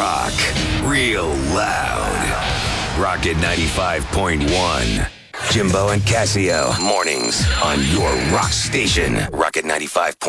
rock real loud. Rocket 95.1. Jimbo and Casio, mornings on your rock station. Rocket 95.1.